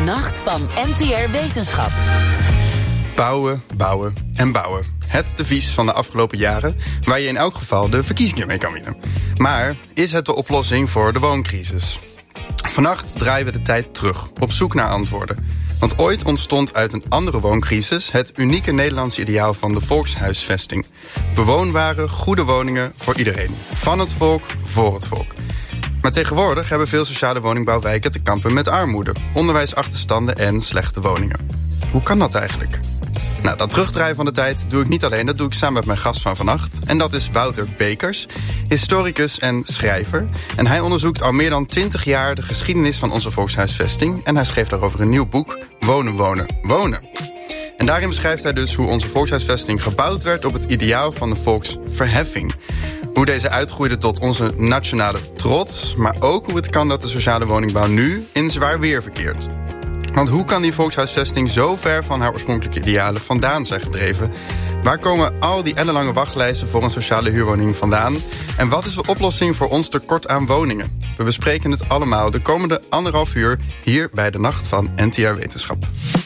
Nacht van NTR Wetenschap. Bouwen, bouwen en bouwen. Het devies van de afgelopen jaren, waar je in elk geval de verkiezingen mee kan winnen. Maar is het de oplossing voor de wooncrisis? Vannacht draaien we de tijd terug, op zoek naar antwoorden. Want ooit ontstond uit een andere wooncrisis het unieke Nederlandse ideaal van de volkshuisvesting. Bewoonbare, goede woningen voor iedereen. Van het volk, voor het volk. Maar tegenwoordig hebben veel sociale woningbouwwijken te kampen met armoede, onderwijsachterstanden en slechte woningen. Hoe kan dat eigenlijk? Nou, dat terugdraaien van de tijd doe ik niet alleen, dat doe ik samen met mijn gast van vannacht. En dat is Wouter Bekers, historicus en schrijver. En hij onderzoekt al meer dan 20 jaar de geschiedenis van onze volkshuisvesting. En hij schreef daarover een nieuw boek, Wonen, Wonen, Wonen. En daarin beschrijft hij dus hoe onze volkshuisvesting gebouwd werd op het ideaal van de volksverheffing. Hoe deze uitgroeide tot onze nationale trots, maar ook hoe het kan dat de sociale woningbouw nu in zwaar weer verkeert. Want hoe kan die volkshuisvesting zo ver van haar oorspronkelijke idealen vandaan zijn gedreven? Waar komen al die ellenlange wachtlijsten voor een sociale huurwoning vandaan? En wat is de oplossing voor ons tekort aan woningen? We bespreken het allemaal de komende 1,5 uur hier bij de Nacht van NTR Wetenschap.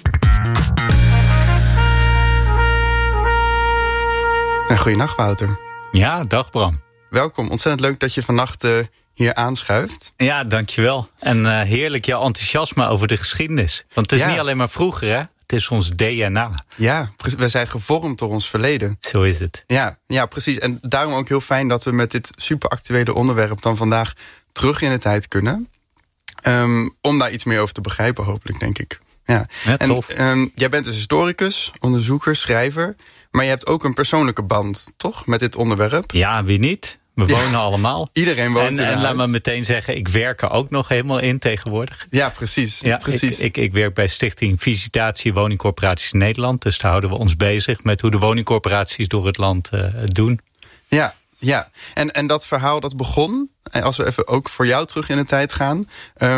En goeienacht, Wouter. Ja, dag Bram. Welkom, ontzettend leuk dat je vannacht hier aanschuift. Ja, dankjewel. En heerlijk jouw enthousiasme over de geschiedenis. Want het is niet alleen maar vroeger, hè? Het is ons DNA. Ja, we zijn gevormd door ons verleden. Zo is het. Ja, precies. En daarom ook heel fijn dat we met dit superactuele onderwerp dan vandaag terug in de tijd kunnen. Om daar iets meer over te begrijpen, hopelijk, denk ik. Ja tof. En jij bent dus historicus, onderzoeker, schrijver. Maar je hebt ook een persoonlijke band, toch, met dit onderwerp? Ja, wie niet? We wonen allemaal. Iedereen woont in en laat me meteen zeggen, ik werk er ook nog helemaal in tegenwoordig. Ja, precies. Ja, precies. Ik werk bij Stichting Visitatie Woningcorporaties Nederland. Dus daar houden we ons bezig met hoe de woningcorporaties door het land doen. Ja. En dat verhaal dat begon, als we even ook voor jou terug in de tijd gaan,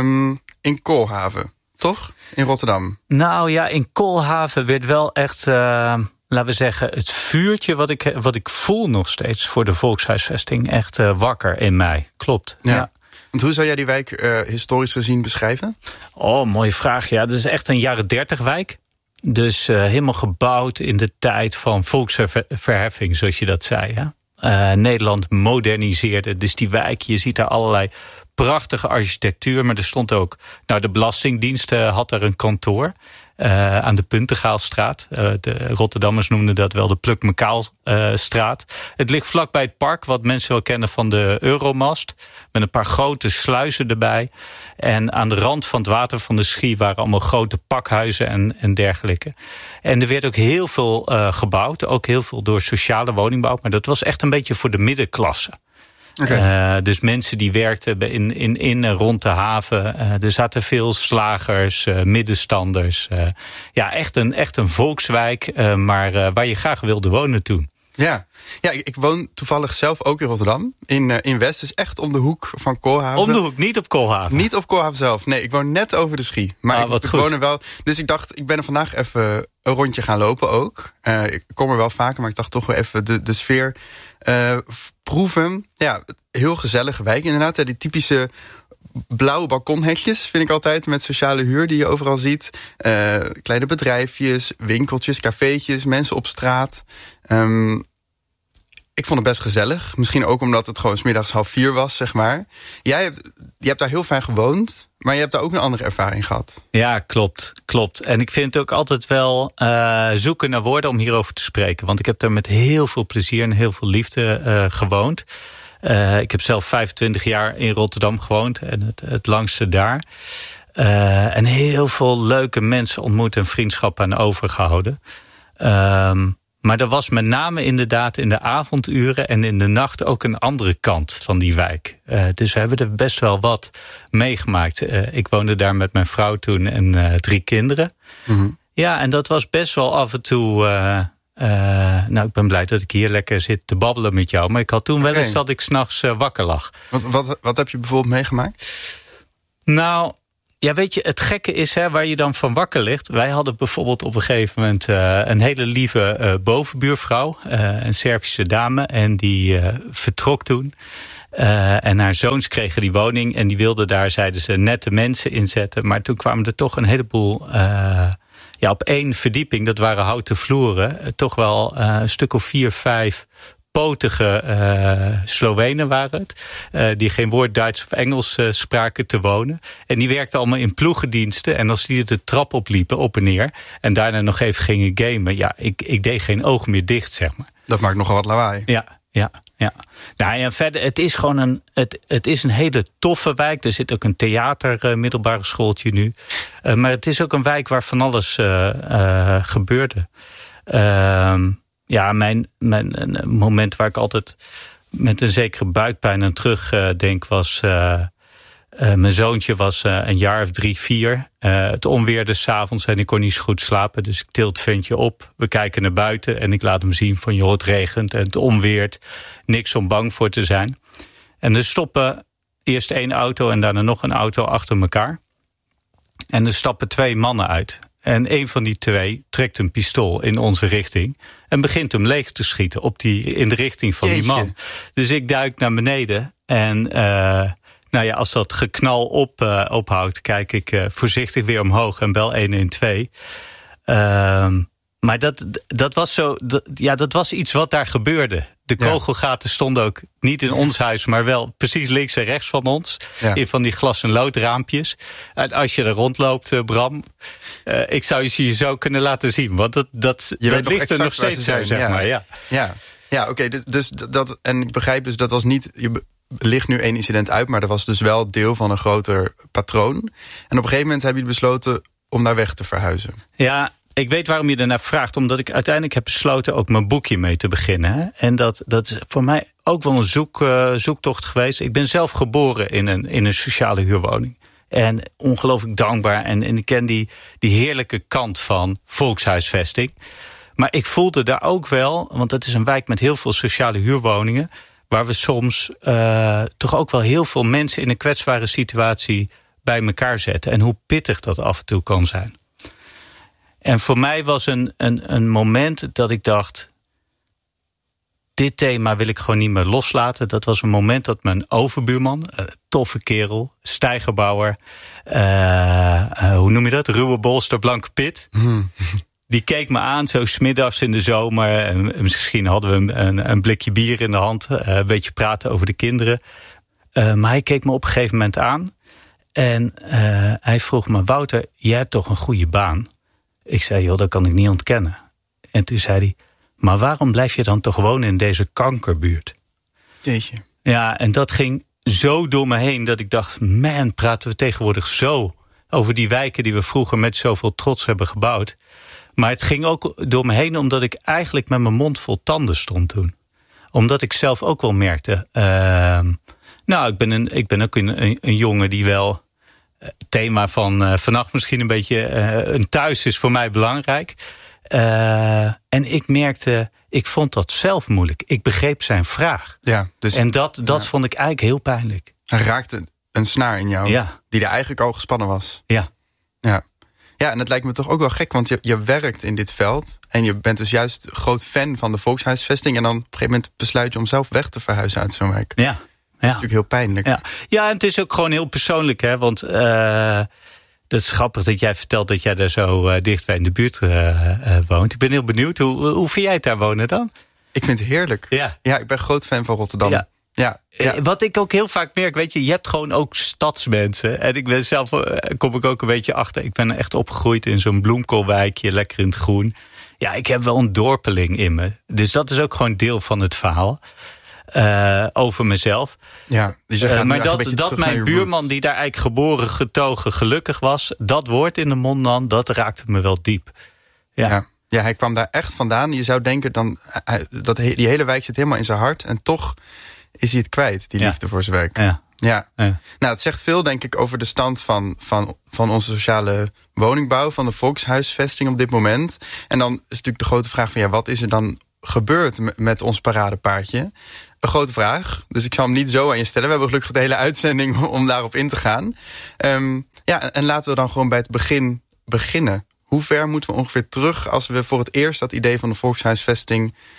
in Koolhaven, toch? In Rotterdam. Nou ja, in Koolhaven werd wel echt, laten we zeggen, het vuurtje wat ik voel nog steeds voor de volkshuisvesting echt wakker in mij. Klopt. Ja. Want hoe zou jij die wijk historisch gezien beschrijven? Oh, mooie vraag. Ja, dat is echt een jaren 30 wijk. Dus helemaal gebouwd in de tijd van volksverheffing, zoals je dat zei. Hè? Nederland moderniseerde. Dus die wijk, je ziet daar allerlei prachtige architectuur. Maar er stond ook, de Belastingdienst had er een kantoor. Aan de Puntegaalstraat. De Rotterdammers noemden dat wel de Pluk-Mekaalstraat. Het ligt vlakbij het park, wat mensen wel kennen van de Euromast. Met een paar grote sluizen erbij. En aan de rand van het water van de Schie waren allemaal grote pakhuizen en dergelijke. En er werd ook heel veel gebouwd. Ook heel veel door sociale woningbouw. Maar dat was echt een beetje voor de middenklasse. Okay. Dus mensen die werkten in en rond de haven. Er zaten veel slagers, middenstanders. Echt een volkswijk, maar waar je graag wilde wonen toen. Ja, ik woon toevallig zelf ook in Rotterdam. In West, dus echt om de hoek van Koolhaven. Om de hoek, niet op Koolhaven? Niet op Koolhaven zelf, nee. Ik woon net over de Schie. Maar ik woon er wel. Dus ik dacht, ik ben er vandaag even een rondje gaan lopen ook. Ik kom er wel vaker, maar ik dacht toch wel even de sfeer proeven. Ja, heel gezellige wijk inderdaad. Die typische blauwe balkonhekjes vind ik altijd met sociale huur die je overal ziet. Kleine bedrijfjes, winkeltjes, cafeetjes, mensen op straat. Ik vond het best gezellig. Misschien ook omdat het gewoon 's middags 3:30 was, zeg maar. Je hebt daar heel fijn gewoond, maar je hebt daar ook een andere ervaring gehad. Ja, klopt. En ik vind het ook altijd wel zoeken naar woorden om hierover te spreken. Want ik heb daar met heel veel plezier en heel veel liefde gewoond. Ik heb zelf 25 jaar in Rotterdam gewoond en het langste daar. En heel veel leuke mensen ontmoet en vriendschappen aan overgehouden. Maar er was met name inderdaad in de avonduren en in de nacht ook een andere kant van die wijk. Dus we hebben er best wel wat meegemaakt. Ik woonde daar met mijn vrouw toen en 3 kinderen. Mm-hmm. Ja, en dat was best wel af en toe. Ik ben blij dat ik hier lekker zit te babbelen met jou. Maar ik had toen wel eens dat ik 's nachts wakker lag. Wat heb je bijvoorbeeld meegemaakt? Nou, ja, weet je, het gekke is waar je dan van wakker ligt. Wij hadden bijvoorbeeld op een gegeven moment een hele lieve bovenbuurvrouw. Een Servische dame. En die vertrok toen. En haar zoons kregen die woning en die wilden daar, zeiden ze, nette mensen inzetten. Maar toen kwamen er toch een heleboel, op 1 verdieping, dat waren houten vloeren, toch wel een stuk of 4, 5 potige Slovenen waren het. Die geen woord Duits of Engels spraken te wonen. En die werkten allemaal in ploegendiensten. En als die de trap opliepen, op en neer, en daarna nog even gingen gamen, ik deed geen oog meer dicht, zeg maar. Dat maakt nogal wat lawaai. Ja. Nou ja, verder, het is gewoon het is een hele toffe wijk. Er zit ook een theater, middelbare schooltje nu. Maar het is ook een wijk waar van alles gebeurde. Mijn moment waar ik altijd met een zekere buikpijn aan terugdenk was, mijn zoontje was een jaar of 3, 4. Het onweerde 's avonds en ik kon niet zo goed slapen. Dus ik til het ventje op. We kijken naar buiten en ik laat hem zien van, joh, het regent en het onweert. Niks om bang voor te zijn. En er stoppen eerst 1 auto en daarna nog een auto achter elkaar. En er stappen 2 mannen uit. En een van die 2 trekt een pistool in onze richting en begint hem leeg te schieten in de richting van die man. Dus ik duik naar beneden en als dat geknal ophoudt, kijk ik voorzichtig weer omhoog en bel 112. Maar dat was zo, dat was iets wat daar gebeurde. De kogelgaten stonden ook niet in ons huis, maar wel precies links en rechts van ons. Ja. In van die glas- en loodraampjes. En als je er rondloopt, Bram, ik zou je zo kunnen laten zien. Want dat ligt er nog steeds zo, zeg maar. Ja, oké. Dus dat, en ik begrijp dus, dat was niet, je ligt nu 1 incident uit, maar dat was dus wel deel van een groter patroon. En op een gegeven moment hebben jullie besloten om daar weg te verhuizen. Ja, ik weet waarom je ernaar vraagt. Omdat ik uiteindelijk heb besloten ook mijn boekje mee te beginnen. Hè? En dat is voor mij ook wel een zoektocht geweest. Ik ben zelf geboren in een sociale huurwoning. En ongelooflijk dankbaar. En ik ken die heerlijke kant van volkshuisvesting. Maar ik voelde daar ook wel, want het is een wijk met heel veel sociale huurwoningen, waar we soms toch ook wel heel veel mensen in een kwetsbare situatie bij elkaar zetten. En hoe pittig dat af en toe kan zijn. En voor mij was een moment dat ik dacht, dit thema wil ik gewoon niet meer loslaten. Dat was een moment dat mijn overbuurman, een toffe kerel, steigerbouwer, hoe noem je dat? Ruwe bolster, blanke pit. Die keek me aan, zo 's middags in de zomer. En misschien hadden we een blikje bier in de hand. Een beetje praten over de kinderen. Maar hij keek me op een gegeven moment aan. En hij vroeg me, Wouter, jij hebt toch een goede baan? Ik zei, joh, dat kan ik niet ontkennen. En toen zei hij, maar waarom blijf je dan toch wonen in deze kankerbuurt? Jeetje. Ja, en dat ging zo door me heen dat ik dacht, man, praten we tegenwoordig zo over die wijken die we vroeger met zoveel trots hebben gebouwd. Maar het ging ook door me heen omdat ik eigenlijk met mijn mond vol tanden stond toen. Omdat ik zelf ook wel merkte, ik ben ook een jongen die wel, thema van vannacht misschien een beetje, een thuis is voor mij belangrijk. En ik merkte, ik vond dat zelf moeilijk. Ik begreep zijn vraag. Ja, dus, en dat vond ik eigenlijk heel pijnlijk. Hij raakte een snaar in jou, die er eigenlijk al gespannen was. Ja. Ja, en het lijkt me toch ook wel gek, want je werkt in dit veld en je bent dus juist groot fan van de volkshuisvesting en dan op een gegeven moment besluit je om zelf weg te verhuizen uit zo'n wijk. Ja. Dat is natuurlijk heel pijnlijk. Ja, en het is ook gewoon heel persoonlijk, hè, want dat is grappig dat jij vertelt dat jij daar zo dichtbij in de buurt woont. Ik ben heel benieuwd, hoe vind jij het daar wonen dan? Ik vind het heerlijk. Ja, ik ben groot fan van Rotterdam. Ja. Wat ik ook heel vaak merk, weet je hebt gewoon ook stadsmensen. En ik ben zelf, kom ik ook een beetje achter. Ik ben echt opgegroeid in zo'n bloemkoolwijkje, lekker in het groen. Ja, ik heb wel een dorpeling in me. Dus dat is ook gewoon deel van het verhaal. Over mezelf. Ja, dus maar dat mijn buurman die daar eigenlijk geboren, getogen, gelukkig was, dat woord in de mond dan, dat raakte me wel diep. Ja, hij kwam daar echt vandaan. Je zou denken, die hele wijk zit helemaal in zijn hart. En toch is hij het kwijt, die liefde voor zijn werk. Ja. Nou, het zegt veel, denk ik, over de stand van onze sociale woningbouw, van de volkshuisvesting op dit moment. En dan is natuurlijk de grote vraag van, wat is er dan gebeurd met ons paradepaardje? Een grote vraag, dus ik zal hem niet zo aan je stellen. We hebben gelukkig de hele uitzending om daarop in te gaan. En laten we dan gewoon bij het begin beginnen. Hoe ver moeten we ongeveer terug als we voor het eerst dat idee van de volkshuisvesting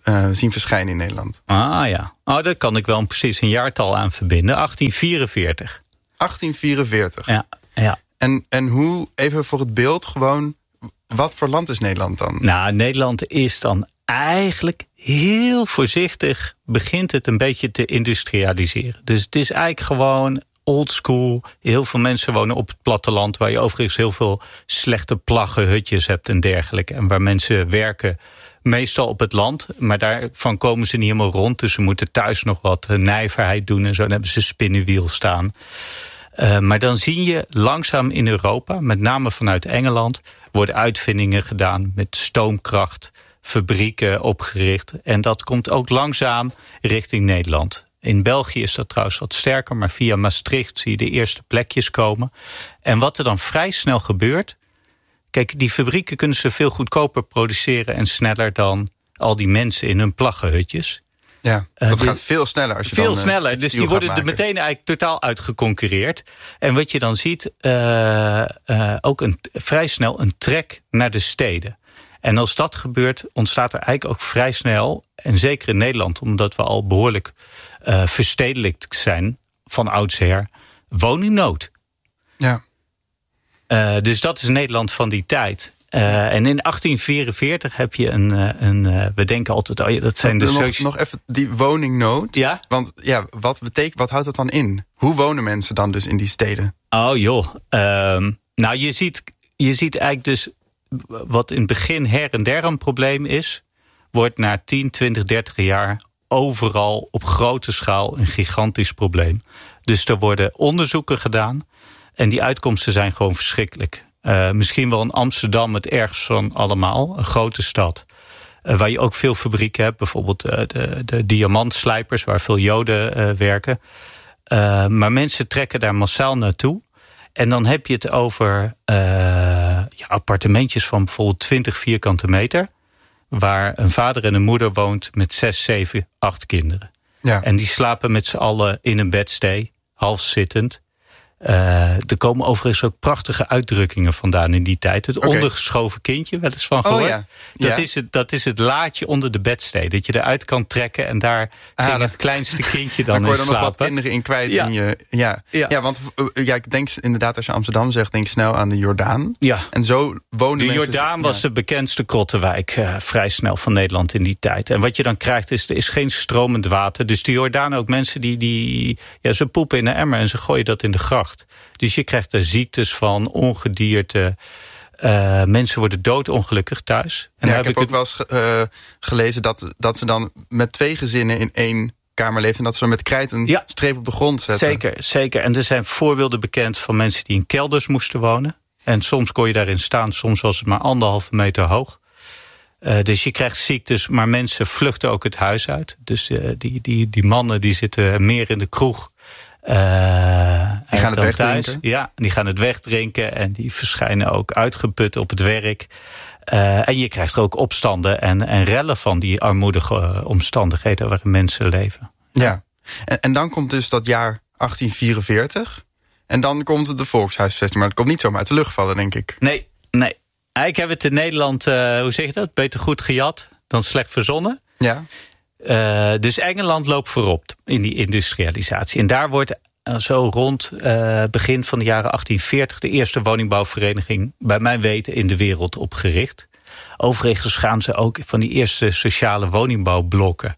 zien verschijnen in Nederland. Ah ja, daar kan ik wel precies een jaartal aan verbinden. 1844. 1844. Ja. En hoe, even voor het beeld gewoon, wat voor land is Nederland dan? Nou, Nederland is dan eigenlijk heel voorzichtig, begint het een beetje te industrialiseren. Dus het is eigenlijk gewoon old school. Heel veel mensen wonen op het platteland, waar je overigens heel veel slechte plaggenhutjes hebt en dergelijke. En waar mensen werken meestal op het land, maar daarvan komen ze niet helemaal rond. Dus ze moeten thuis nog wat nijverheid doen en zo. Dan hebben ze spinnenwiel staan. Maar dan zie je langzaam in Europa, met name vanuit Engeland, worden uitvindingen gedaan met stoomkracht, fabrieken opgericht. En dat komt ook langzaam richting Nederland. In België is dat trouwens wat sterker, maar via Maastricht zie je de eerste plekjes komen. En wat er dan vrij snel gebeurt, kijk, die fabrieken kunnen ze veel goedkoper produceren en sneller dan al die mensen in hun plaggenhutjes. Ja, dat gaat veel sneller. Als je veel dan, sneller, dus die worden er meteen eigenlijk totaal uitgeconcurreerd. En wat je dan ziet, ook vrij snel een trek naar de steden. En als dat gebeurt, ontstaat er eigenlijk ook vrij snel, en zeker in Nederland, omdat we al behoorlijk verstedelijkt zijn van oudsher, woningnood. Ja. Dus dat is Nederland van die tijd. En in 1844 heb je we denken altijd, dat zijn de nog even die woningnood. Ja? Want ja, wat houdt dat dan in? Hoe wonen mensen dan dus in die steden? Oh joh, nou je ziet eigenlijk dus, wat in het begin her en der een probleem is, wordt na 10, 20, 30 jaar overal op grote schaal een gigantisch probleem. Dus er worden onderzoeken gedaan en die uitkomsten zijn gewoon verschrikkelijk. Misschien wel in Amsterdam het ergst van allemaal, een grote stad. Waar je ook veel fabrieken hebt, bijvoorbeeld de diamantslijpers, waar veel Joden werken. Maar mensen trekken daar massaal naartoe. En dan heb je het over appartementjes van bijvoorbeeld 20 vierkante meter, waar een vader en een moeder woont met 6, 7, 8 kinderen. Ja. En die slapen met z'n allen in een bedstee, half zittend. Er komen overigens ook prachtige uitdrukkingen vandaan in die tijd. Het ondergeschoven kindje, wel eens van gehoord. Oh, ja. Dat is het laadje onder de bedstee. Dat je eruit kan trekken en daar ging het kleinste kindje dan in slapen. Daar kon je nog wat kinderen in kwijt. Ja. Ja, want ik denk inderdaad, als je Amsterdam zegt, denk snel aan de Jordaan. Ja. En zo wonen mensen. De Jordaan was de bekendste krottenwijk vrij snel van Nederland in die tijd. En wat je dan krijgt er is geen stromend water. Dus de Jordaan ook mensen die ze poepen in een emmer en ze gooien dat in de gracht. Dus je krijgt er ziektes van, ongedierte. Mensen worden doodongelukkig thuis. En ik heb ook wel eens gelezen dat ze dan met 2 gezinnen in 1 kamer leeft en dat ze met krijt een streep op de grond zetten. Zeker. En er zijn voorbeelden bekend van mensen die in kelders moesten wonen. En soms kon je daarin staan, soms was het maar 1,5 meter hoog. Dus je krijgt ziektes, maar mensen vluchten ook het huis uit. Dus die mannen die zitten meer in de kroeg. Die gaan het wegdrinken? Ja, die gaan het wegdrinken en die verschijnen ook uitgeput op het werk. En je krijgt er ook opstanden en rellen van die armoedige omstandigheden waarin mensen leven. Ja, en dan komt dus dat jaar 1844 en dan komt de volkshuisvesting. Maar dat komt niet zomaar uit de lucht vallen, denk ik. Nee. Eigenlijk hebben we het in Nederland, hoe zeg je dat? Beter goed gejat dan slecht verzonnen. Ja. Dus Engeland loopt voorop in die industrialisatie. En daar wordt zo rond begin van de jaren 1840... de eerste woningbouwvereniging, bij mijn weten, in de wereld opgericht. Overigens gaan ze ook van die eerste sociale woningbouwblokken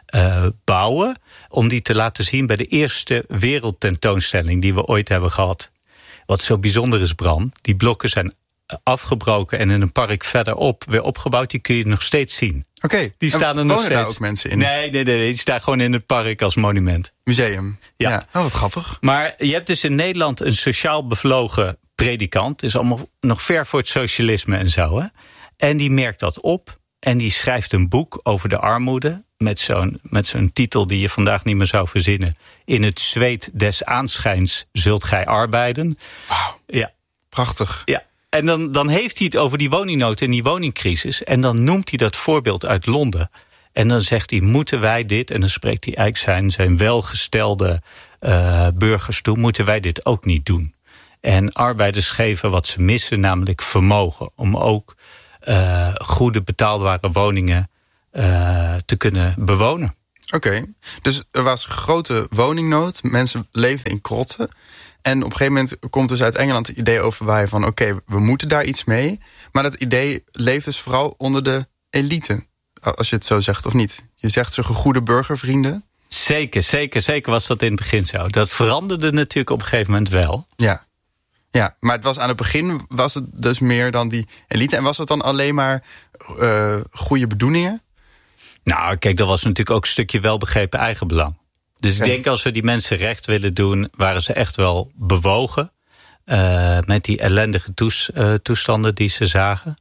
bouwen, om die te laten zien bij de eerste wereldtentoonstelling die we ooit hebben gehad. Wat zo bijzonder is, Bram, die blokken zijn afgebroken en in een park verderop weer opgebouwd. Die kun je nog steeds zien. Oké, die staan er nog steeds. Daar ook mensen in? Nee, die staan gewoon in het park als monument. Museum? Ja. Oh, wat grappig. Maar je hebt dus in Nederland een sociaal bevlogen predikant. Het is allemaal nog ver voor het socialisme en zo. Hè? En die merkt dat op. En die schrijft een boek over de armoede. Met zo'n titel die je vandaag niet meer zou verzinnen. In het zweet des aanschijns zult gij arbeiden. Wauw, ja. Prachtig. Ja. En dan heeft hij het over die woningnood en die woningcrisis. En dan noemt hij dat voorbeeld uit Londen. En dan zegt hij, moeten wij dit... en dan spreekt hij eigenlijk zijn welgestelde burgers toe... moeten wij dit ook niet doen. En arbeiders geven wat ze missen, namelijk vermogen. Om ook goede betaalbare woningen te kunnen bewonen. Oké, dus er was grote woningnood. Mensen leefden in krotten. En op een gegeven moment komt dus uit Engeland het idee overwaaien van... oké, we moeten daar iets mee. Maar dat idee leeft dus vooral onder de elite. Als je het zo zegt, of niet? Je zegt ze gegoede burgervrienden. Zeker was dat in het begin zo. Dat veranderde natuurlijk op een gegeven moment wel. Ja, maar het was aan het begin was het dus meer dan die elite. En was het dan alleen maar goede bedoelingen? Nou, kijk, dat was natuurlijk ook een stukje welbegrepen eigenbelang. Dus ik denk als we die mensen recht willen doen... waren ze echt wel bewogen met die ellendige toestanden die ze zagen.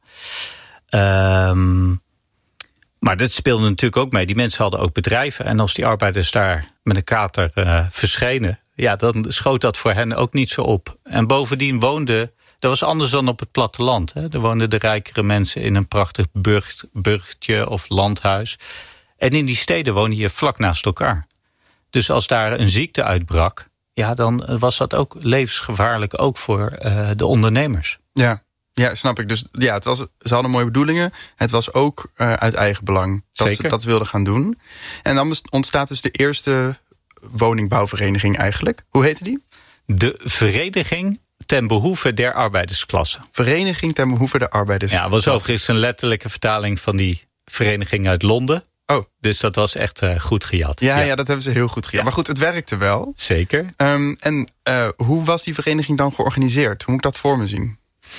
Maar dat speelde natuurlijk ook mee. Die mensen hadden ook bedrijven. En als die arbeiders daar met een kater verschenen... ja, dan schoot dat voor hen ook niet zo op. En bovendien dat was anders dan op het platteland. Hè. Er woonden de rijkere mensen in een prachtig burchtje of landhuis. En in die steden woon je vlak naast elkaar. Dus als daar een ziekte uitbrak... ja, dan was dat ook levensgevaarlijk ook voor de ondernemers. Ja, snap ik. Dus ja, ze hadden mooie bedoelingen. Het was ook uit eigen belang dat ze dat wilden gaan doen. En dan ontstaat dus de eerste woningbouwvereniging eigenlijk. Hoe heette die? De Vereniging ten Behoeve der Arbeidersklasse. Vereniging ten Behoeve der Arbeidersklasse. Ja, was overigens een letterlijke vertaling van die vereniging uit Londen. Oh. Dus dat was echt goed gejat. Ja, dat hebben ze heel goed gejat. Ja. Maar goed, het werkte wel. Zeker. En hoe was die vereniging dan georganiseerd? Hoe moet ik dat voor me zien?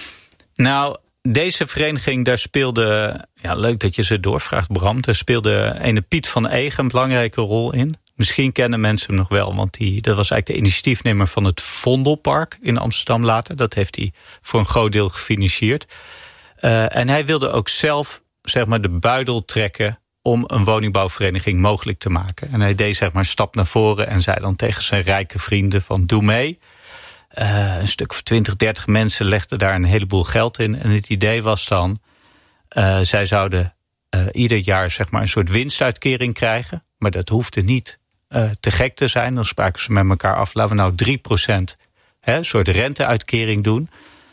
Nou, deze vereniging, daar speelde... ja, leuk dat je ze doorvraagt, Bram. Daar speelde ene Piet van Egen een belangrijke rol in. Misschien kennen mensen hem nog wel, want dat was eigenlijk de initiatiefnemer van het Vondelpark in Amsterdam later. Dat heeft hij voor een groot deel gefinancierd. En hij wilde ook zelf, zeg maar, de buidel trekken om een woningbouwvereniging mogelijk te maken. En hij deed, zeg maar, een stap naar voren en zei dan tegen zijn rijke vrienden van doe mee. Een stuk van 20, 30 mensen legden daar een heleboel geld in. En het idee was dan, zij zouden ieder jaar, zeg maar, een soort winstuitkering krijgen. Maar dat hoefde niet te gek te zijn. Dan spraken ze met elkaar af, laten we nou 3% een soort renteuitkering doen.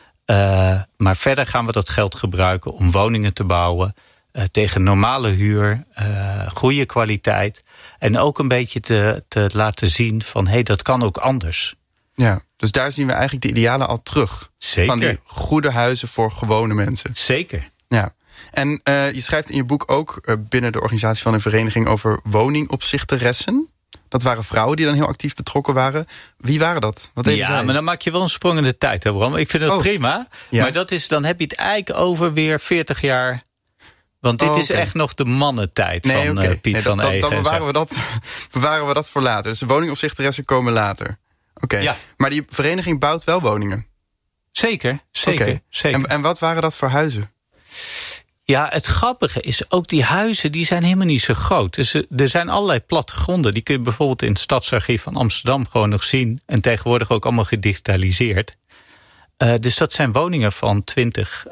Maar verder gaan we dat geld gebruiken om woningen te bouwen. Tegen normale huur, goede kwaliteit. En ook een beetje te laten zien van, dat kan ook anders. Ja, dus daar zien we eigenlijk de idealen al terug. Zeker. Van die goede huizen voor gewone mensen. Zeker. Ja. En je schrijft in je boek ook binnen de organisatie van een vereniging over woningopzichteressen. Dat waren vrouwen die dan heel actief betrokken waren. Wie waren dat? Wat deden zij? Ja, maar dan maak je wel een sprong in de tijd, hè, Bram. Ik vind het prima. Ja. Maar dan heb je het eigenlijk over weer 40 jaar. Want dit is echt nog de mannentijd van Piet van Egen. Dan bewaren we dat voor later. Dus de woningopzichteressen komen later. Oké. Ja. Maar die vereniging bouwt wel woningen? Zeker. En wat waren dat voor huizen? Ja, het grappige is ook die huizen, die zijn helemaal niet zo groot. Dus er zijn allerlei plattegronden. Die kun je bijvoorbeeld in het Stadsarchief van Amsterdam gewoon nog zien. En tegenwoordig ook allemaal gedigitaliseerd. Dus dat zijn woningen van 20,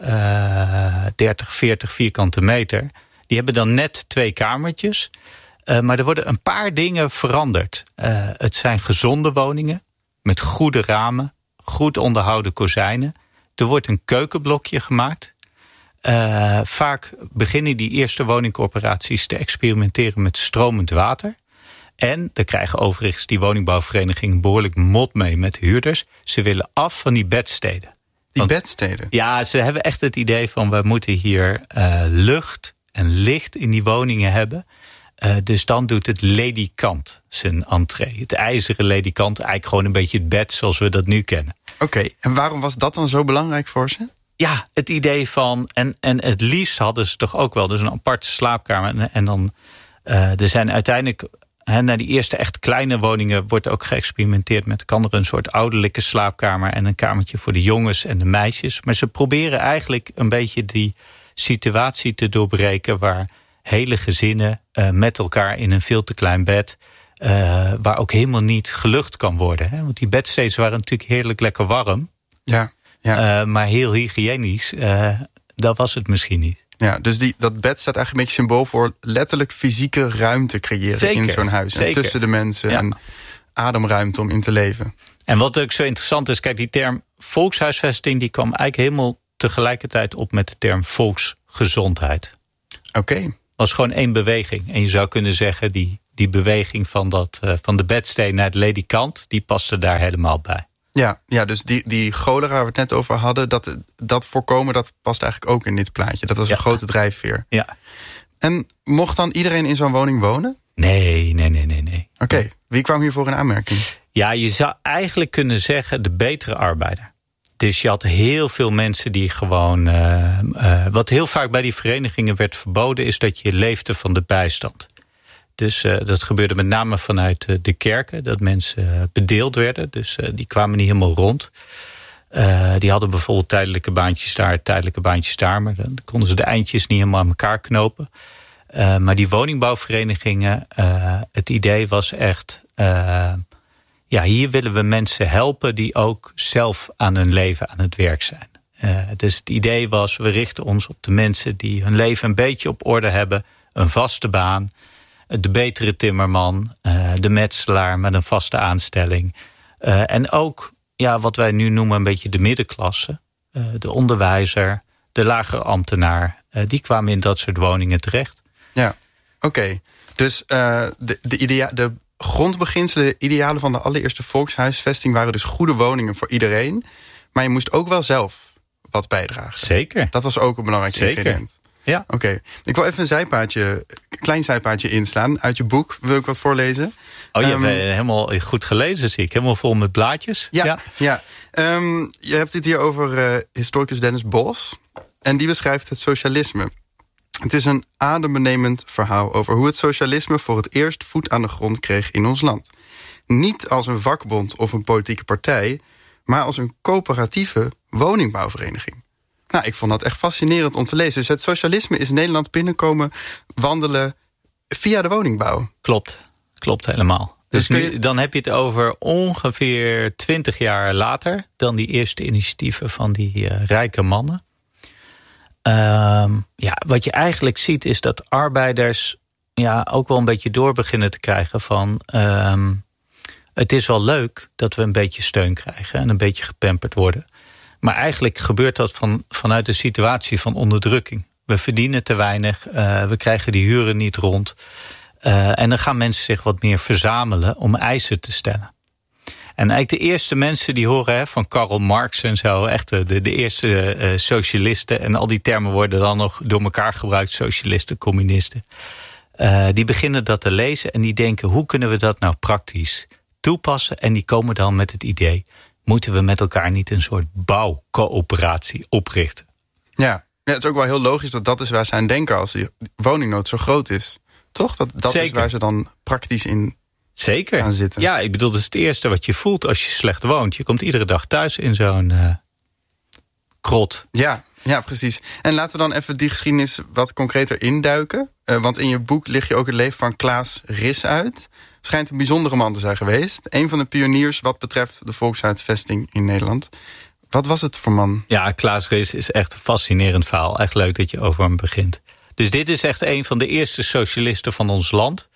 30, 40 vierkante meter. Die hebben dan net 2 kamertjes. Maar er worden een paar dingen veranderd. Het zijn gezonde woningen met goede ramen, goed onderhouden kozijnen. Er wordt een keukenblokje gemaakt. Vaak beginnen die eerste woningcorporaties te experimenteren met stromend water. En daar krijgen overigens die woningbouwverenigingen behoorlijk mot mee met huurders. Ze willen af van die bedsteden. Bedsteden? Ja, ze hebben echt het idee van we moeten hier lucht en licht in die woningen hebben. Dus dan doet het ledikant zijn entree. Het ijzeren ledikant, eigenlijk gewoon een beetje het bed zoals we dat nu kennen. Oké, en waarom was dat dan zo belangrijk voor ze? Ja, het idee van, en het liefst hadden ze toch ook wel, dus een aparte slaapkamer. En dan, er zijn uiteindelijk, naar die eerste echt kleine woningen wordt ook geëxperimenteerd met, kan er een soort ouderlijke slaapkamer en een kamertje voor de jongens en de meisjes. Maar ze proberen eigenlijk een beetje die situatie te doorbreken waar hele gezinnen met elkaar in een veel te klein bed, waar ook helemaal niet gelucht kan worden. Hè? Want die bedsteden waren natuurlijk heerlijk lekker warm. Ja. Maar heel hygiënisch, dat was het misschien niet. Ja, dus dat bed staat eigenlijk een beetje symbool voor letterlijk fysieke ruimte creëren in zo'n huis. En tussen de mensen en ademruimte om in te leven. En wat ook zo interessant is, kijk, die term volkshuisvesting die kwam eigenlijk helemaal tegelijkertijd op met de term volksgezondheid. Oké. was gewoon één beweging. En je zou kunnen zeggen, die beweging van de bedsteen naar het ledikant, die paste daar helemaal bij. Ja, dus die cholera waar we het net over hadden, dat voorkomen, dat past eigenlijk ook in dit plaatje. Dat was een grote drijfveer. Ja. En mocht dan iedereen in zo'n woning wonen? Nee. Oké, wie kwam hiervoor in aanmerking? Ja, je zou eigenlijk kunnen zeggen de betere arbeider. Dus je had heel veel mensen die gewoon... wat heel vaak bij die verenigingen werd verboden, is dat je leefde van de bijstand. Dus dat gebeurde met name vanuit de kerken, dat mensen bedeeld werden. Dus die kwamen niet helemaal rond. Die hadden bijvoorbeeld tijdelijke baantjes daar. Maar dan konden ze de eindjes niet helemaal aan elkaar knopen. Maar die woningbouwverenigingen, het idee was echt... hier willen we mensen helpen die ook zelf aan hun leven aan het werk zijn. Dus het idee was, we richten ons op de mensen die hun leven een beetje op orde hebben. Een vaste baan, de betere timmerman, de metselaar met een vaste aanstelling. En ook wat wij nu noemen een beetje de middenklasse. De onderwijzer, de lagere ambtenaar. Die kwamen in dat soort woningen terecht. Ja, oké. Dus de grondbeginselen, de idealen van de allereerste volkshuisvesting waren dus goede woningen voor iedereen. Maar je moest ook wel zelf wat bijdragen. Zeker. Dat was ook een belangrijk ingrediënt. Ja. Oké. Ik wil even een klein zijpaadje inslaan. Uit je boek wil ik wat voorlezen. Oh, je hebt helemaal goed gelezen, zie ik. Helemaal vol met blaadjes. Ja. Je hebt het hier over historicus Dennis Bos. En die beschrijft het socialisme. Het is een adembenemend verhaal over hoe het socialisme voor het eerst voet aan de grond kreeg in ons land. Niet als een vakbond of een politieke partij, maar als een coöperatieve woningbouwvereniging. Nou, ik vond dat echt fascinerend om te lezen. Dus het socialisme is Nederland binnenkomen wandelen via de woningbouw. Klopt helemaal. Dus dan heb je het over ongeveer 20 jaar later dan die eerste initiatieven van die rijke mannen. Wat je eigenlijk ziet is dat arbeiders ook wel een beetje door beginnen te krijgen van... het is wel leuk dat we een beetje steun krijgen en een beetje gepamperd worden. Maar eigenlijk gebeurt dat vanuit een situatie van onderdrukking. We verdienen te weinig, we krijgen die huren niet rond. En dan gaan mensen zich wat meer verzamelen om eisen te stellen. En eigenlijk de eerste mensen die horen van Karl Marx en zo, echt de eerste socialisten, en al die termen worden dan nog door elkaar gebruikt, socialisten, communisten. Die beginnen dat te lezen en die denken, hoe kunnen we dat nou praktisch toepassen? En die komen dan met het idee, moeten we met elkaar niet een soort bouwcoöperatie oprichten? Ja, het is ook wel heel logisch dat is waar ze aan denken als die woningnood zo groot is. Toch? Dat is waar ze dan praktisch in gaan zitten. Ja, ik bedoel, dat is het eerste wat je voelt als je slecht woont. Je komt iedere dag thuis in zo'n krot. Ja, precies. En laten we dan even die geschiedenis wat concreter induiken. Want in je boek lig je ook het leven van Klaas Ris uit. Schijnt een bijzondere man te zijn geweest. Een van de pioniers wat betreft de volkshuisvesting in Nederland. Wat was het voor man? Ja, Klaas Ris is echt een fascinerend verhaal. Echt leuk dat je over hem begint. Dus dit is echt een van de eerste socialisten van ons land.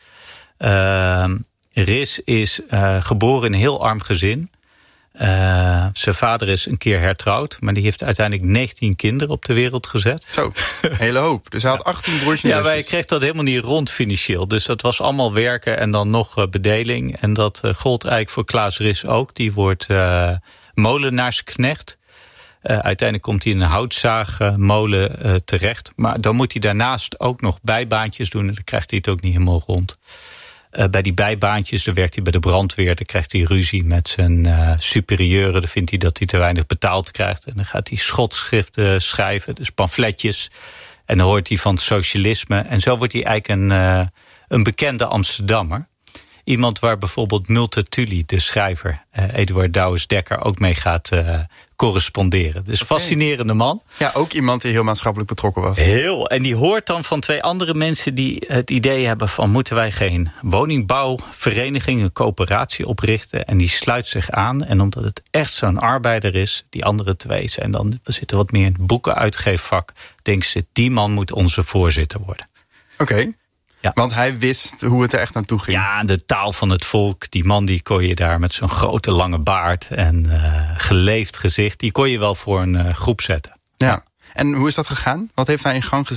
Ris is geboren in een heel arm gezin. Zijn vader is een keer hertrouwd, maar die heeft uiteindelijk 19 kinderen op de wereld gezet. Zo, een hele hoop. Dus hij had 18 broertjes en zusjes. Ja, maar hij kreeg dat helemaal niet rond financieel. Dus dat was allemaal werken en dan nog bedeling. En dat gold eigenlijk voor Klaas Ris ook. Die wordt molenaarsknecht. Uiteindelijk komt hij in een houtzaagmolen terecht. Maar dan moet hij daarnaast ook nog bijbaantjes doen. En dan krijgt hij het ook niet helemaal rond. Bij die bijbaantjes, dan werkt hij bij de brandweer. Dan krijgt hij ruzie met zijn superieuren. Dan vindt hij dat hij te weinig betaald krijgt. En dan gaat hij schotschriften schrijven, dus pamfletjes. En dan hoort hij van het socialisme. En zo wordt hij eigenlijk een bekende Amsterdammer. Iemand waar bijvoorbeeld Multatuli, de schrijver, Eduard Douwes-Dekker, ook mee gaat corresponderen. Dus fascinerende man. Ja, ook iemand die heel maatschappelijk betrokken was. Heel. En die hoort dan van 2 andere mensen die het idee hebben van, moeten wij geen woningbouwvereniging, een coöperatie oprichten? En die sluit zich aan. En omdat het echt zo'n arbeider is, die andere 2 zijn dan, we zitten wat meer in het boekenuitgeefvak, denken ze, die man moet onze voorzitter worden. Oké. Ja. Want hij wist hoe het er echt aan toe ging. Ja, de taal van het volk. Die man die kon je daar met zo'n grote lange baard en geleefd gezicht, die kon je wel voor een groep zetten. Ja. En hoe is dat gegaan? Wat heeft hij in gang gezet?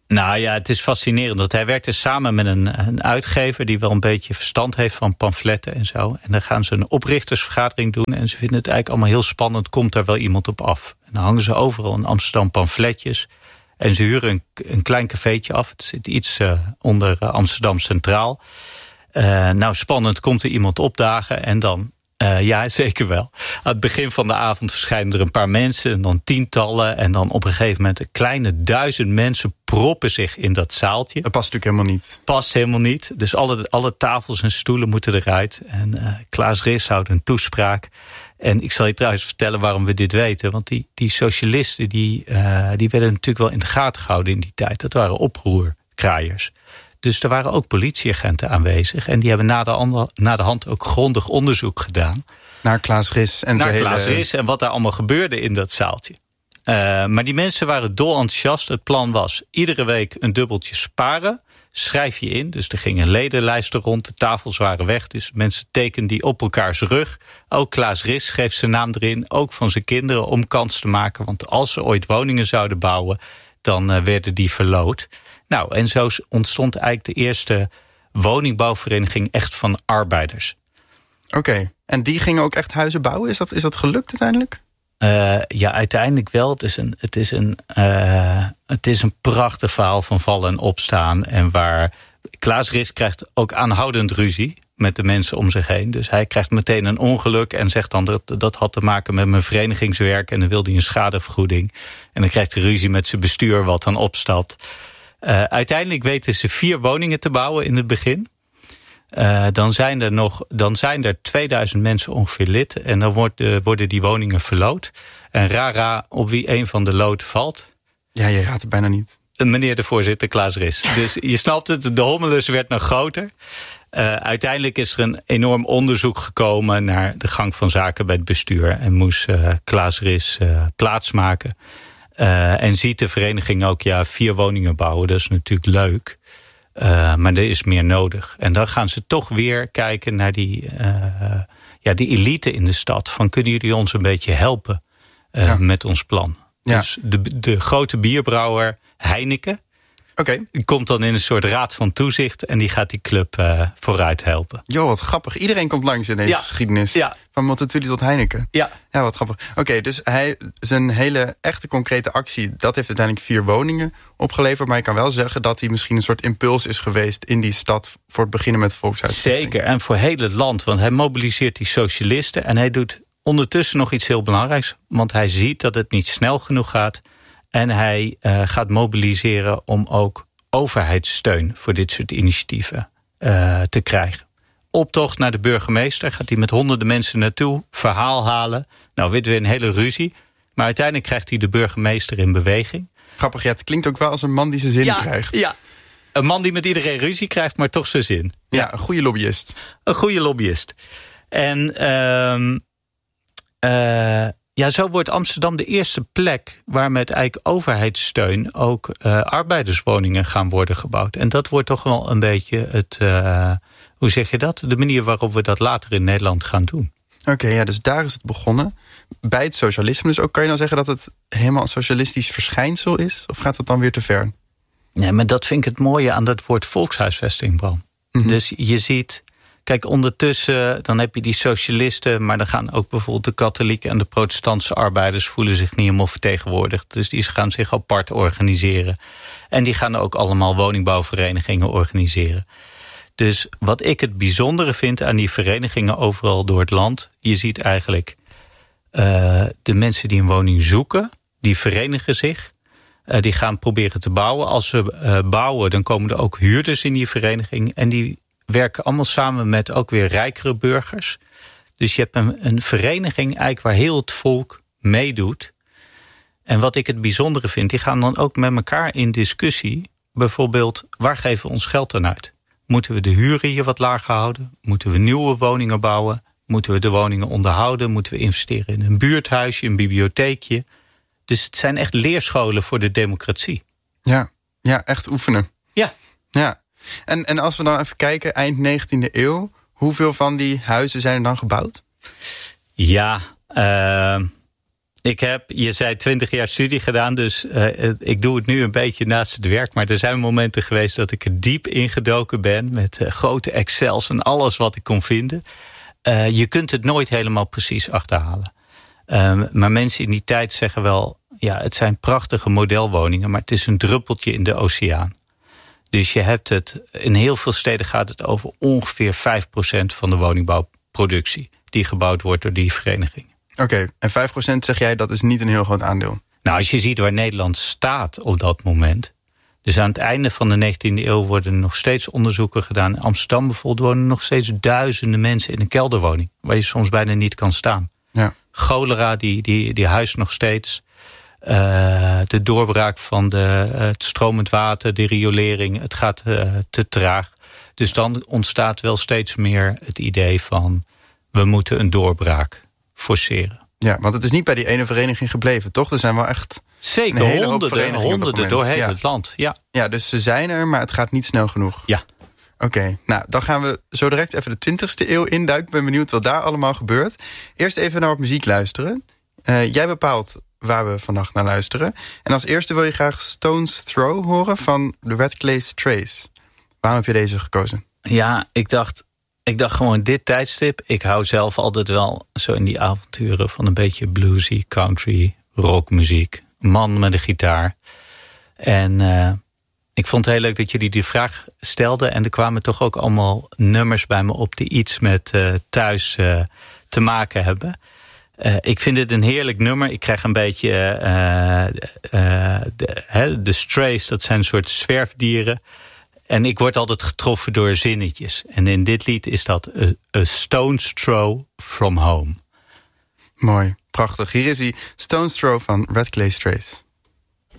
Nou ja, het is fascinerend. Want hij werkte samen met een uitgever die wel een beetje verstand heeft van pamfletten en zo. En dan gaan ze een oprichtersvergadering doen. En ze vinden het eigenlijk allemaal heel spannend. Komt daar wel iemand op af? En dan hangen ze overal in Amsterdam pamfletjes. En ze huren een klein cafeetje af. Het zit iets onder Amsterdam Centraal. Nou, spannend, komt er iemand opdagen en dan... ja, zeker wel. Aan het begin van de avond verschijnen er een paar mensen... en dan tientallen en dan op een gegeven moment... een kleine 1000 mensen proppen zich in dat zaaltje. Dat past natuurlijk helemaal niet. Past helemaal niet. Dus alle tafels en stoelen moeten eruit. En Klaas Ris houdt een toespraak. En ik zal je trouwens vertellen waarom we dit weten. Want die socialisten die werden natuurlijk wel in de gaten gehouden in die tijd. Dat waren oproerkraaiers. Dus er waren ook politieagenten aanwezig. En die hebben na de hand ook grondig onderzoek gedaan. Naar Klaas Ris en zijn hele... Klaas Ris en wat daar allemaal gebeurde in dat zaaltje. Maar die mensen waren dolenthousiast. Het plan was iedere week een dubbeltje sparen. Schrijf je in. Dus er gingen ledenlijsten rond. De tafels waren weg. Dus mensen tekenden die op elkaars rug. Ook Klaas Ris schreef zijn naam erin. Ook van zijn kinderen om kans te maken. Want als ze ooit woningen zouden bouwen... dan werden die verloot. Nou, en zo ontstond eigenlijk de eerste woningbouwvereniging echt van arbeiders. Oké. En die gingen ook echt huizen bouwen? Is dat gelukt uiteindelijk? Ja, uiteindelijk wel. Het is een prachtig verhaal van vallen en opstaan. En waar Klaas Ris krijgt ook aanhoudend ruzie met de mensen om zich heen. Dus hij krijgt meteen een ongeluk en zegt dan dat had te maken met mijn verenigingswerk. En dan wil hij een schadevergoeding. En dan krijgt hij ruzie met zijn bestuur wat dan opstapt. Uiteindelijk weten ze 4 woningen te bouwen in het begin. Dan zijn er 2000 mensen ongeveer lid. En dan worden die woningen verloot. En rara op wie een van de lood valt. Ja, je raadt het bijna niet. Meneer de voorzitter, Klaas Ris. Dus je snapt het, de hommelus werd nog groter. Uiteindelijk is er een enorm onderzoek gekomen naar de gang van zaken bij het bestuur. En moest Klaas Ris plaatsmaken. En ziet de vereniging ook 4 woningen bouwen. Dat is natuurlijk leuk. Maar er is meer nodig. En dan gaan ze toch weer kijken naar die elite in de stad. Van kunnen jullie ons een beetje helpen met ons plan? Ja. Dus de grote bierbrouwer Heineken komt dan in een soort raad van toezicht. En die gaat die club vooruit helpen. Jo, wat grappig. Iedereen komt langs in deze geschiedenis. Ja. Van Multatuli tot Heineken. Ja, wat grappig. Oké, dus zijn hele echte concrete actie... dat heeft uiteindelijk 4 woningen opgeleverd. Maar je kan wel zeggen dat hij misschien een soort impuls is geweest... in die stad voor het beginnen met volkshuisvesting. Zeker, en voor heel het land. Want hij mobiliseert die socialisten. En hij doet ondertussen nog iets heel belangrijks. Want hij ziet dat het niet snel genoeg gaat... En hij gaat mobiliseren om ook overheidssteun voor dit soort initiatieven te krijgen. Optocht naar de burgemeester, gaat hij met honderden mensen naartoe, verhaal halen. Nou, weer een hele ruzie. Maar uiteindelijk krijgt hij de burgemeester in beweging. Grappig, ja, het klinkt ook wel als een man die zijn zin krijgt. Ja, een man die met iedereen ruzie krijgt, maar toch zijn zin. Ja, een goede lobbyist. Een goede lobbyist. En... zo wordt Amsterdam de eerste plek waar met eigenlijk overheidssteun ook arbeiderswoningen gaan worden gebouwd. En dat wordt toch wel een beetje hoe zeg je dat? De manier waarop we dat later in Nederland gaan doen. Oké, dus daar is het begonnen. Bij het socialisme dus ook. Kan je dan zeggen dat het helemaal een socialistisch verschijnsel is? Of gaat dat dan weer te ver? Ja, maar dat vind ik het mooie aan dat woord volkshuisvesting, Bram. Mm-hmm. Dus je ziet... Kijk, ondertussen dan heb je die socialisten... maar dan gaan ook bijvoorbeeld de katholieke en de protestantse arbeiders... voelen zich niet helemaal vertegenwoordigd. Dus die gaan zich apart organiseren. En die gaan ook allemaal woningbouwverenigingen organiseren. Dus wat ik het bijzondere vind aan die verenigingen overal door het land... je ziet eigenlijk de mensen die een woning zoeken... die verenigen zich, die gaan proberen te bouwen. Als ze bouwen, dan komen er ook huurders in die vereniging... en die werken allemaal samen met ook weer rijkere burgers. Dus je hebt een vereniging eigenlijk waar heel het volk meedoet. En wat ik het bijzondere vind, die gaan dan ook met elkaar in discussie. Bijvoorbeeld, waar geven we ons geld aan uit? Moeten we de huren hier wat lager houden? Moeten we nieuwe woningen bouwen? Moeten we de woningen onderhouden? Moeten we investeren in een buurthuisje, een bibliotheekje? Dus het zijn echt leerscholen voor de democratie. Ja, echt oefenen. Ja. En als we dan even kijken, eind 19e eeuw... hoeveel van die huizen zijn er dan gebouwd? Ja, Je zei 20 jaar studie gedaan, dus ik doe het nu een beetje naast het werk. Maar er zijn momenten geweest dat ik er diep ingedoken ben met grote Excels en alles wat ik kon vinden. Je kunt het nooit helemaal precies achterhalen. Maar mensen in die tijd zeggen wel, ja, het zijn prachtige modelwoningen, maar het is een druppeltje in de oceaan. Dus je hebt het, in heel veel steden gaat het over ongeveer 5% van de woningbouwproductie die gebouwd wordt door die vereniging. Oké, en 5% zeg jij, dat is niet een heel groot aandeel? Nou, als je ziet waar Nederland staat op dat moment. Dus aan het einde van de 19e eeuw worden nog steeds onderzoeken gedaan. In Amsterdam bijvoorbeeld wonen nog steeds duizenden mensen in een kelderwoning, waar je soms bijna niet kan staan. Ja. Cholera, die huist nog steeds. De doorbraak van het stromend water, de riolering, het gaat te traag. Dus dan ontstaat wel steeds meer het idee van, we moeten een doorbraak forceren. Ja, want het is niet bij die ene vereniging gebleven, toch? Er zijn wel echt zeker honderden doorheen het land. Ja, dus ze zijn er, maar het gaat niet snel genoeg. Ja. Oké, nou, dan gaan we zo direct even de 20e eeuw induiken. Ik ben benieuwd wat daar allemaal gebeurt. Eerst even naar wat muziek luisteren. Jij bepaalt waar we vannacht naar luisteren. En als eerste wil je graag Stone's Throw horen van The Red Clay Trace. Waarom heb je deze gekozen? Ja, ik dacht gewoon dit tijdstip. Ik hou zelf altijd wel zo in die avonturen van een beetje bluesy, country, rockmuziek. Man met een gitaar. En ik vond het heel leuk dat jullie die vraag stelden. En er kwamen toch ook allemaal nummers bij me op die iets met thuis te maken hebben. Ik vind het een heerlijk nummer. Ik krijg een beetje de Strays, dat zijn een soort zwerfdieren. En ik word altijd getroffen door zinnetjes. En in dit lied is dat A Stone's Throw from Home. Mooi, prachtig. Hier is hij, Stone's Throw van Red Clay Trace.